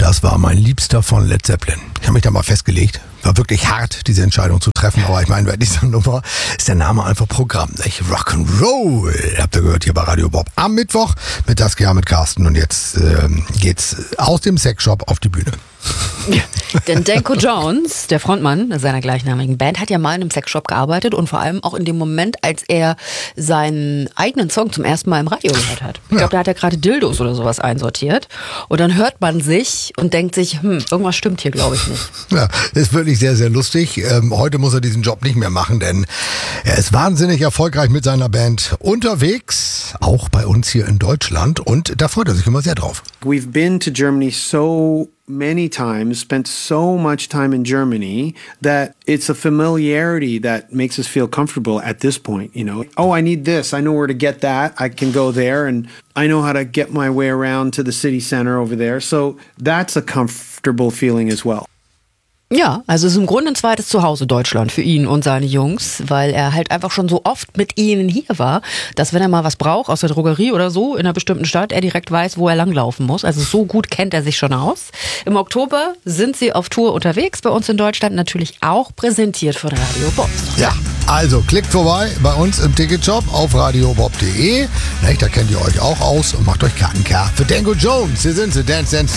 Das war Mein Liebster von Led Zeppelin. Ich habe mich da mal festgelegt. War wirklich hart, diese Entscheidung zu treffen. Aber ich meine, bei dieser Nummer ist der Name einfach Programm, nicht? Rock'n'Roll, habt ihr gehört hier bei Radio Bob. Am Mittwoch mit Saskia, mit Carsten. Und jetzt geht's aus dem Sexshop auf die Bühne. Ja, denn Danko Jones, der Frontmann seiner gleichnamigen Band, hat ja mal in einem Sexshop gearbeitet und vor allem auch in dem Moment, als er seinen eigenen Song zum ersten Mal im Radio gehört hat. Ich glaube, da hat er gerade Dildos oder sowas einsortiert und dann hört man sich und denkt sich, irgendwas stimmt hier, glaube ich nicht. Ja, ist wirklich sehr, sehr lustig. Heute muss er diesen Job nicht mehr machen, denn er ist wahnsinnig erfolgreich mit seiner Band unterwegs, auch bei uns hier in Deutschland, und da freut er sich immer sehr drauf. We've been to Germany so many times, spent so much time in Germany that it's a familiarity that makes us feel comfortable at this point, you know. Oh, I need this. I know where to get that. I can go there and I know how to get my way around to the city center over there. So that's a comfortable feeling as well. Ja, also es ist im Grunde ein zweites Zuhause Deutschland für ihn und seine Jungs, weil er halt einfach schon so oft mit ihnen hier war, dass wenn er mal was braucht aus der Drogerie oder so in einer bestimmten Stadt, er direkt weiß, wo er langlaufen muss. Also so gut kennt er sich schon aus. Im Oktober sind sie auf Tour unterwegs, bei uns in Deutschland natürlich auch präsentiert von Radio Bob. Ja, also klickt vorbei bei uns im Ticketshop auf radiobob.de. Da kennt ihr euch auch aus und macht euch Karten klar für Danko Jones. Hier sind sie, Dance Dance.